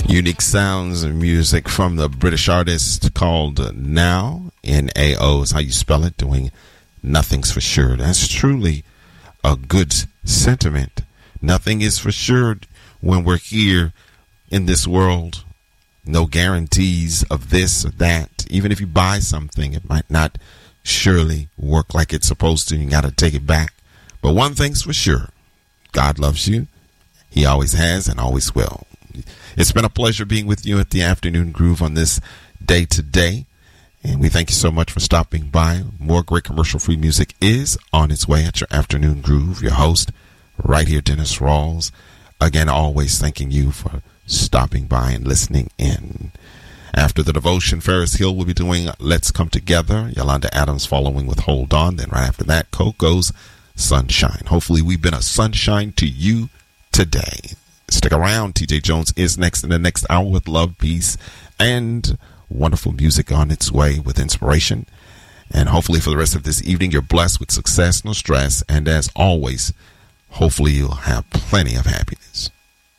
Unique sounds and music from the British artist called Now, N-A-O is how you spell it, doing Nothing's for Sure. That's truly a good sentiment. Nothing is for sure when we're here in this world. No guarantees of this or that. Even if you buy something, it might not surely work like it's supposed to. You got to take it back. But one thing's for sure. God loves you. He always has and always will. It's been a pleasure being with you at the Afternoon Groove on this day today. And we thank you so much for stopping by. More great commercial-free music is on its way at your Afternoon Groove. Your host, right here, Dennis Rawls. Again, always thanking you for stopping by and listening in. After the devotion, Ferris Hill will be doing Let's Come Together. Yolanda Adams following with Hold On. Then right after that, Coco's Sunshine. Hopefully we've been a sunshine to you today. Stick around. TJ Jones is next in the next hour with love, peace, and wonderful music on its way with inspiration. And hopefully for the rest of this evening, you're blessed with success, no stress. And as always, hopefully you'll have plenty of happiness.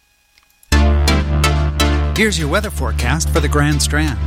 Here's your weather forecast for the Grand Strand.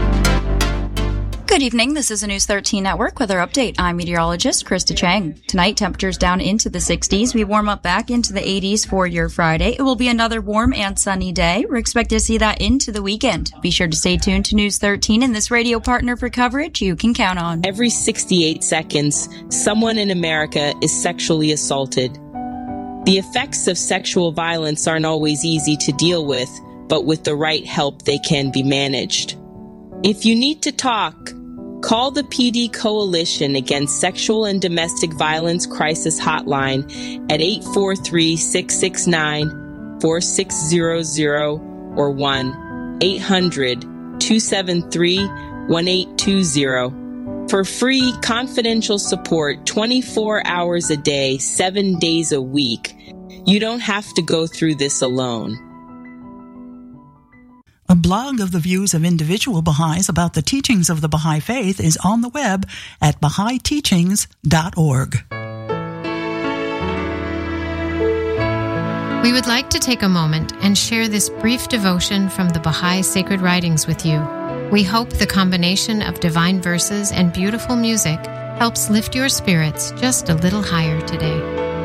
Good evening. This is a News 13 Network weather update. I'm meteorologist Krista Chang. Tonight, temperatures down into the 60s. We warm up back into the 80s for your Friday. It will be another warm and sunny day. We're expected to see that into the weekend. Be sure to stay tuned to News 13 and this radio partner for coverage you can count on. Every 68 seconds, someone in America is sexually assaulted. The effects of sexual violence aren't always easy to deal with, but with the right help, they can be managed. If you need to talk, call the PD Coalition Against Sexual and Domestic Violence Crisis Hotline at 843-669-4600 or 1-800-273-1820 for free confidential support 24 hours a day, 7 days a week. You don't have to go through this alone. A blog of the views of individual Baha'is about the teachings of the Baha'i Faith is on the web at BahaiTeachings.org. We would like to take a moment and share this brief devotion from the Baha'i Sacred Writings with you. We hope the combination of divine verses and beautiful music helps lift your spirits just a little higher today.